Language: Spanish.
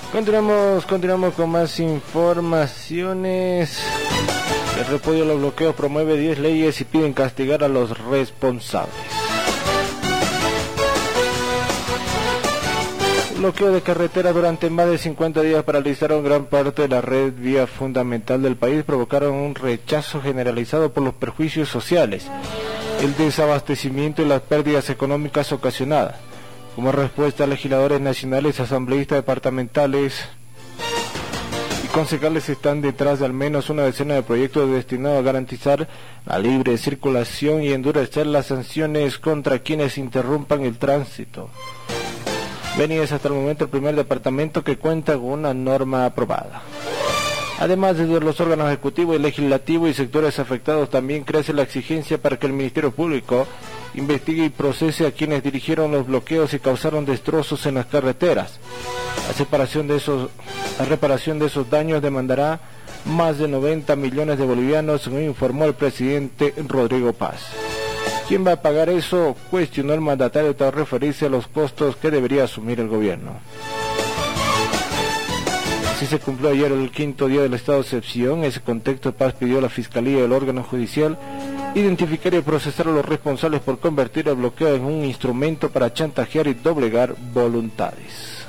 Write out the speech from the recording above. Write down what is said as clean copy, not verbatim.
Continuamos con más informaciones. El repudio a los bloqueos promueve 10 leyes y piden castigar a los responsables. Bloqueo de carretera durante más de 50 días paralizaron gran parte de la red vía fundamental del país, provocaron un rechazo generalizado por los perjuicios sociales, el desabastecimiento y las pérdidas económicas ocasionadas. Como respuesta, legisladores nacionales, asambleístas departamentales y concejales están detrás de al menos una decena de proyectos destinados a garantizar la libre circulación y endurecer las sanciones contra quienes interrumpan el tránsito. Beni es hasta el momento el primer departamento que cuenta con una norma aprobada. Además, desde los órganos ejecutivo y legislativo y sectores afectados también crece la exigencia para que el Ministerio Público investigue y procese a quienes dirigieron los bloqueos y causaron destrozos en las carreteras. La reparación de esos daños demandará más de 90 millones de bolivianos, según informó el presidente Rodrigo Paz. ¿Quién va a pagar eso?, cuestionó el mandatario tras referirse a los costos que debería asumir el gobierno. Así se cumplió ayer el 5º día del estado de excepción. En ese contexto, Paz pidió a la Fiscalía y al órgano judicial identificar y procesar a los responsables por convertir el bloqueo en un instrumento para chantajear y doblegar voluntades.